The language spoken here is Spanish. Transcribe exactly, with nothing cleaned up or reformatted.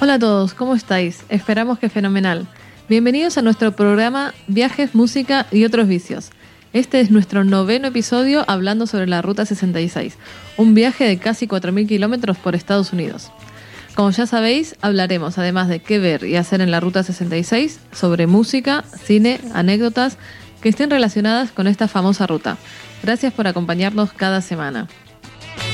Hola a todos, ¿cómo estáis? Esperamos que fenomenal. Bienvenidos a nuestro programa Viajes, Música y otros vicios. Este es nuestro noveno episodio hablando sobre la Ruta sesenta y seis, un viaje de casi cuatro mil kilómetros por Estados Unidos. Como ya sabéis, hablaremos, además de qué ver y hacer en la Ruta sesenta y seis, sobre música, cine, anécdotas que estén relacionadas con esta famosa ruta. Gracias por acompañarnos cada semana.